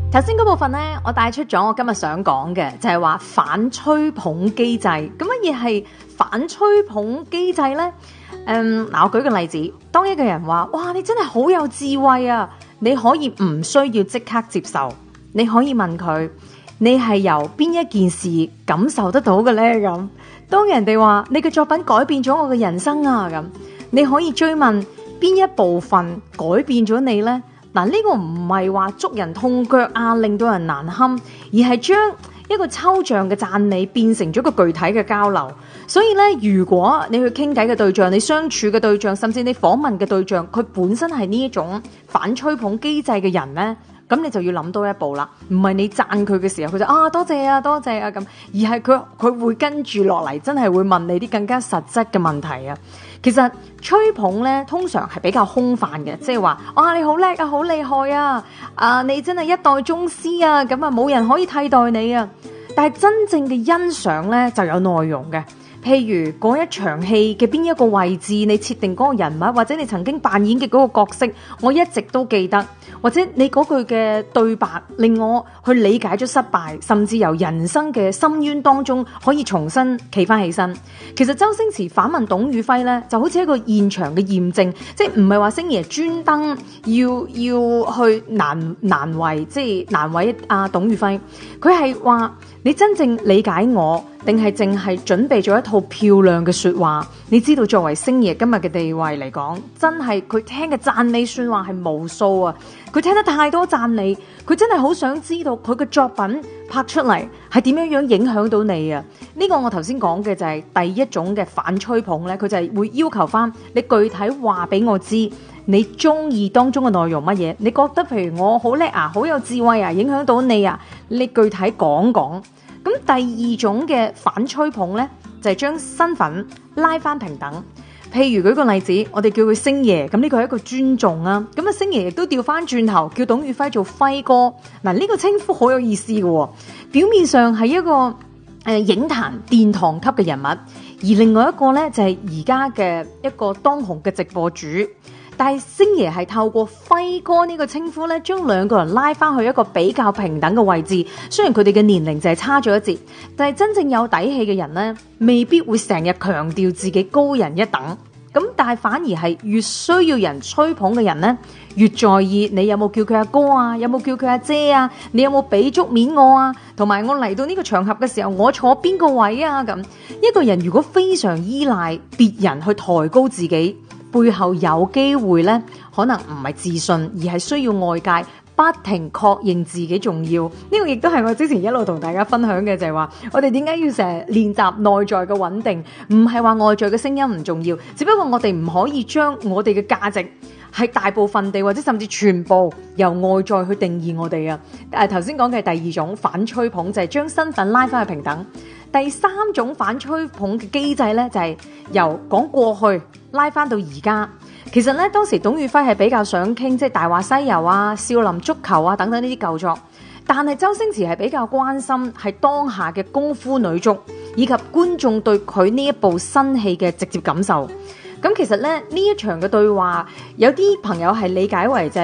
頭先嗰部分呢，我帶出咗我今日想講嘅，就係話反吹捧機制。咁乜嘢係反吹捧機制呢？嗱，我舉個例子，當一個人話：哇，你真係好有智慧啊！你可以唔需要即刻接受，你可以問佢：你係由邊一件事感受得到嘅呢？咁當人哋話你嘅作品改變咗我嘅人生啊，咁你可以追問邊一部分改變咗你呢？嗱，呢個唔係話捉人痛腳啊，令到人難堪，而係將一個抽象嘅讚美變成咗個具體嘅交流。所以咧，如果你去傾偈嘅對象，你相處嘅對象，甚至你訪問嘅對象，佢本身係呢一種反吹捧機制嘅人呢，咁你就要諗多一步啦。唔係你讚佢嘅時候，佢就多謝啊多謝啊咁，而係佢會跟住落嚟，真係會問你啲更加實質嘅問題啊。其實吹捧咧，通常係比較空泛嘅，即係話你好叻啊，好厲害啊，你真係一代宗師啊，咁啊冇人可以替代你啊。但係真正嘅欣賞咧，就有內容嘅。譬如嗰一場戲嘅邊一個位置，你設定嗰個人物，或者你曾經扮演嘅嗰個角色，我一直都記得，或者你嗰句嘅對白令我去理解咗失敗，甚至由人生嘅深淵當中可以重新企翻起身。其實周星馳訪問董宇輝呢，就好似一個現場嘅驗證，即係唔係話星爺專登要去難為，即係難為董宇輝，佢係話你真正理解我，定係淨係準備咗一套漂亮嘅說話？你知道作為星爺今日嘅地位嚟講，真係佢聽嘅讚美說話係無數啊！佢聽得太多讚美，佢真係好想知道佢嘅作品拍出嚟係點樣影響到你啊！呢個我頭先講嘅就係第一種嘅反吹捧呢，佢就係會要求翻你具體話俾我知你中意當中嘅內容乜嘢，你覺得譬如我好叻啊，好有智慧啊，影響到你啊，你具體講講。咁第二種嘅反吹捧呢，就係將身份拉翻平等。譬如舉個例子，我哋叫佢星爺，咁呢個係一個尊重啊。咁星爺亦都調翻轉頭叫董宇輝做輝哥。嗱，呢個稱呼好有意思嘅喎。表面上係一個影壇殿堂級嘅人物，而另外一個呢，就係而家嘅一個當紅嘅直播主。但係星爺係透過輝哥呢個稱呼咧，將兩個人拉翻去一個比較平等嘅位置。雖然佢哋嘅年齡就係差咗一截，但係真正有底氣嘅人呢，未必會成日強調自己高人一等。咁但係反而係越需要人吹捧嘅人呢，越在意你有冇叫佢阿哥啊，有冇叫佢阿姐啊，你有冇俾足面我啊，同埋我嚟到呢個場合嘅時候，我坐邊個位啊咁。一個人如果非常依賴別人去抬高自己，背後有機會呢，可能唔係自信，而係需要外界不停確認自己重要。呢個亦都係我之前一路同大家分享嘅，就係話我哋點解要成日練習內在嘅穩定，唔係話外在嘅聲音唔重要，只不過我哋唔可以將我哋嘅價值係大部分地或者甚至全部由外在去定義我哋啊。頭先講嘅係第二種反吹捧，就係將身份拉翻去平等。第三種反吹捧嘅機制呢，就係由講過去拉翻到而家。其實呢，當時董宇輝係比較想傾即係《大話西遊》啊、《少林足球》啊等等呢啲舊作，但係周星馳係比較關心係當下嘅功夫女足，以及觀眾對佢呢一部新戲嘅直接感受。咁其實呢，呢一場嘅對話，有啲朋友係理解為就係